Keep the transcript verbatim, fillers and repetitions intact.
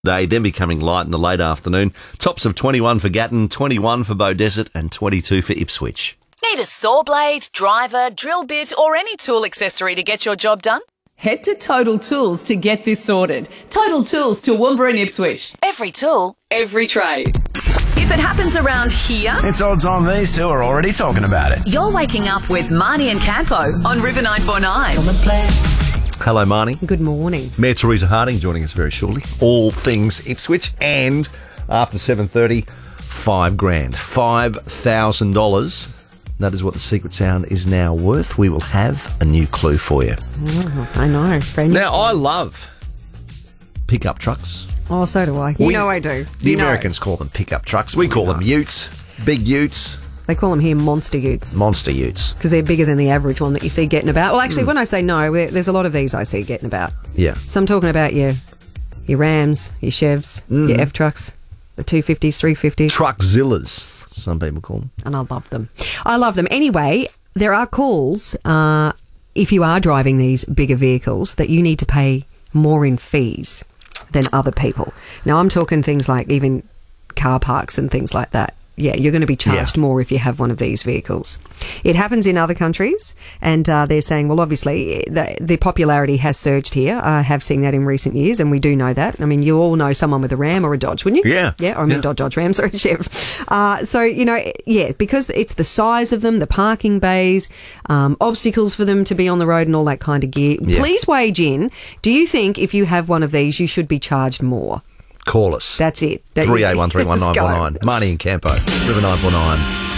Day, then becoming light in the late afternoon. Tops of twenty-one for Gatton, twenty-one for Beaudesert and twenty-two for Ipswich. Need a saw blade, driver, drill bit or any tool accessory to get your job done? Head to Total Tools to get this sorted. Total Tools, Toowoomba and Ipswich. Every tool, every trade. If it happens around here, it's odds on these two are already talking about it. You're waking up with Marnie and Campo on River nine four nine. Come and play. Hello, Marnie. Good morning. Mayor Teresa Harding joining us very shortly. All things Ipswich, and after seven thirty, five grand. five thousand dollars. That is what the secret sound is now worth. We will have a new clue for you. Oh, I know. Brand Now, I love pickup trucks. Oh, so do I. You We- know I do. The You know. Americans call them pickup trucks. We call them utes, big utes, They call them here monster utes monster utes. because they're bigger than the average one that you see getting about. Well, actually, when I say no, there- there's a lot of these I see getting about. Yeah. So I'm talking about your your Rams, your Chevs, your F trucks, the two fifties, three fifties. Truckzillas, some people call them. And I love them. I love them. Anyway, there are calls, uh, if you are driving these bigger vehicles, that you need to pay more in fees than other people. Now, I'm talking things like even car parks and things like that. Yeah, you're going to be charged Yeah. more if you have one of these vehicles. It happens in other countries, and uh, they're saying, well, obviously, the, the popularity has surged here. I have seen that in recent years, and we do know that. I mean, you all know someone with a Ram or a Dodge, wouldn't you? Yeah. Yeah, or I mean, Yeah. Dodge, Dodge Rams or a Chev. Uh, so, you know, yeah, because it's the size of them, the parking bays, um, obstacles for them to be on the road and all that kind of gear. Yeah. Please wage in. Do you think if you have one of these, you should be charged more? Call us. That's it. That- three eight one three one nine four nine. Let's go. Marnie and Campo, River nine four nine.